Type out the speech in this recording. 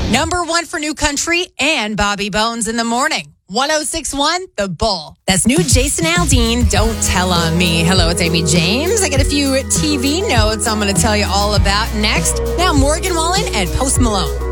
Number one for New Country and Bobby Bones in the morning. 106.1, The Bull. That's new Jason Aldean, Don't Tell on Me. Hello, it's Amy James. I got a few TV notes I'm going to tell you all about next. Now, Morgan Wallen and Post Malone.